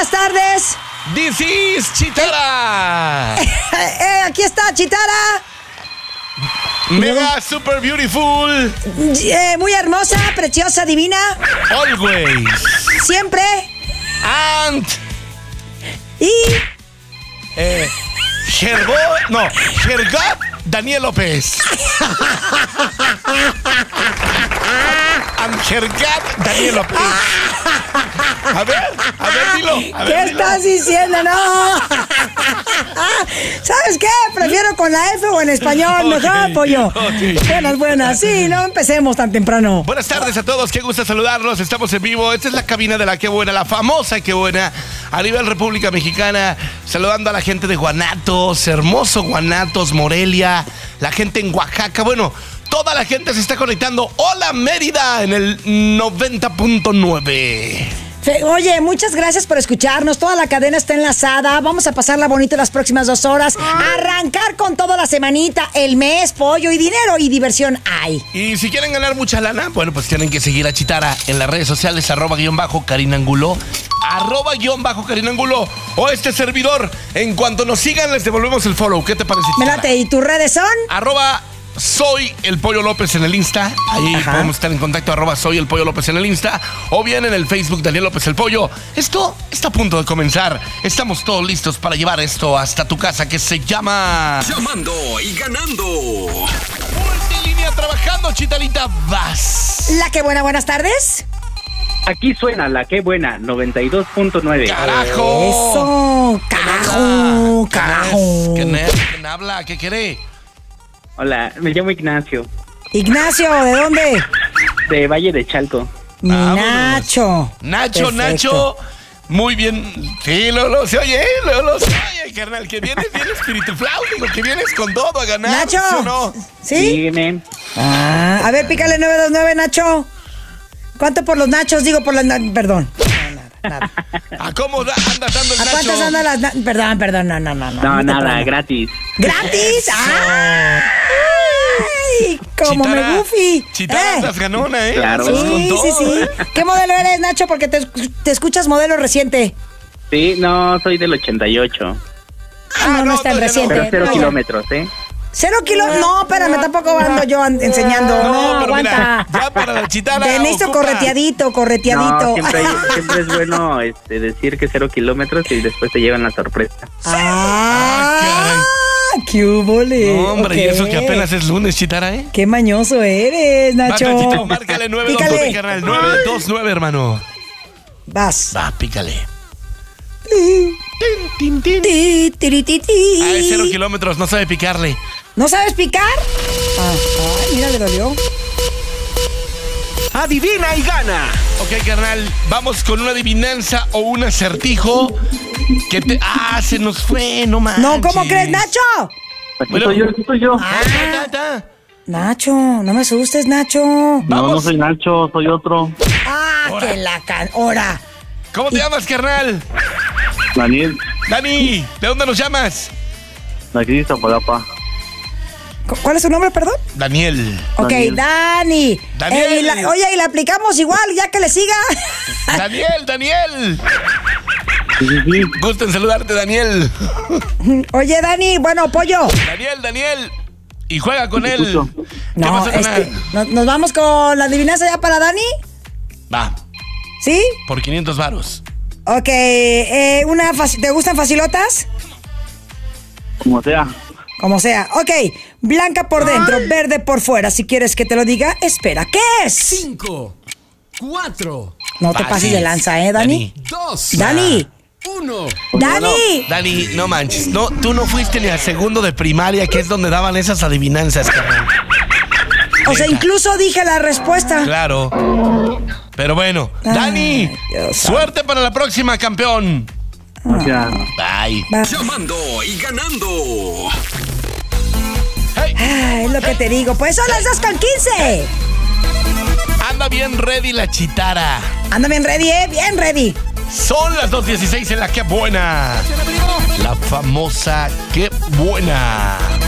buenas tardes. This is Chitara. Aquí está Chitara. Mega super beautiful. Muy hermosa, preciosa, divina. Always. Siempre. And. Y. Gergat Daniel López. And Gergat Daniel López. A ver, dilo. ¿Qué estás diciendo? No. ¿Sabes qué? Prefiero con la F o en español. Mejor, pollo. Okay. Buenas. Sí, no empecemos tan temprano. Buenas tardes a todos, qué gusto saludarlos. Estamos en vivo. Esta es la cabina de la Qué Buena, la famosa Qué Buena, a nivel República Mexicana. Saludando a la gente de Guanatos, hermoso Guanatos, Morelia, la gente en Oaxaca. Bueno, toda la gente se está conectando. Hola Mérida en el 90.9. Oye, muchas gracias por escucharnos. Toda la cadena está enlazada. Vamos a pasarla bonito las próximas 2 horas. Arrancar con toda la semanita, el mes, pollo y dinero y diversión hay. Y si quieren ganar mucha lana, bueno, pues tienen que seguir a Chitara en las redes sociales, @Karina Angulo, @Karina Angulo, o este servidor. En cuanto nos sigan, les devolvemos el follow. ¿Qué te parece, Chitara? Mírate, ¿y tus redes son? Soy el Pollo López en el Insta. Ahí podemos estar en contacto. Soy el Pollo López en el Insta. O bien en el Facebook Daniel López el Pollo. Esto está a punto de comenzar. Estamos todos listos para llevar esto hasta tu casa, que se llama Llamando y Ganando. Multilínea trabajando, Chitarita. Vas. La Qué Buena, buenas tardes. Aquí suena la Qué Buena, 92.9. ¡Carajo! Eso, carajo. ¿Quién habla? ¿Qué quiere? Hola, me llamo Ignacio, Ignacio, ¿de dónde? de Valle de Chalco. Nacho. Nacho, Perfecto. Nacho. Muy bien. Sí, se oye, se oye, carnal. Que vienes bien espíritu flautico, que vienes con todo a ganar. Nacho. ¿Sí o no? ¿Sí? Dígame. A ver, pícale 929, Nacho. ¿Cuánto por los nachos? Digo, por las... Perdón. Nada. ¿A cómo anda dando el ¿A Nacho? cuántas andan las... Perdón, no. No, nada, gratis. ¿Gratis? ¡Ay! Como Chitara, me gufi. Chitara, andas ganona, ¿eh? Claro. Andas con Sí, todo, sí. ¿eh? ¿Qué modelo eres, Nacho? Porque te escuchas modelo reciente. Sí, no, soy del 88. No es tan todavía no. reciente. Pero 0 No. kilómetros, ¿eh? 0 kilos. No, espérame, tampoco ando yo enseñando. No, pero aguanta. mira, ya para la Chitara. Te necesito ocupa. correteadito. No, siempre es bueno decir que 0 kilómetros y después te llevan la sorpresa. ¡Qué húbole! No, hombre, Ok. y eso que apenas es lunes, Chitara, ¿eh? ¡Qué mañoso eres, Nacho! Nacho, márcale 929, carnal. 929, hermano. Vas. Va, pícale. Ti, tiri, ti, ti. Ah, es 0 kilómetros, no sabe picarle. ¿No sabes picar? Ay, mira, le dolió. Adivina y gana. Ok, carnal, vamos con una adivinanza o un acertijo que te... se nos fue, no manches. No, ¿cómo crees, Nacho? Aquí Bueno. soy yo. Ta. Nacho, no me asustes, Nacho. Vamos. soy Nacho, soy otro. Que la hora. ¿Cómo te llamas, carnal? Daniel, Dani, ¿de dónde nos llamas? de aquí de Iztapalapa. ¿Cuál es su nombre, perdón? Daniel. Ok, Dani. Daniel. Oye, y la aplicamos igual, ya que le siga. Daniel. Sí. Gusto en saludarte, Daniel. Oye, Dani, bueno, pollo. Daniel. Y juega con él. escucho. ¿Qué No, pasó, carnal? ¿nos vamos con la adivinanza ya para Dani? Va, ¿Sí? por 500 varos. Ok, ¿te gustan facilotas? Como sea. Como sea. Ok, blanca por dentro, verde por fuera. Si quieres que te lo diga, espera. ¿Qué es? 5, 4, No te pases de lanza, Dani? 2, Dani. 1. Dani, no manches. No, tú no fuiste ni al segundo de primaria, que es donde daban esas adivinanzas, carnal. O sea, incluso dije la respuesta. Claro. Pero bueno, Dani, Dios suerte para la próxima, campeón. Gracias. Bye. Llamando y ganando. Es lo que te digo. Pues son las 2:15. Anda bien ready la Chitara. Anda bien ready, bien ready. Son las 2:16 en la Qué Buena. La famosa Qué Buena.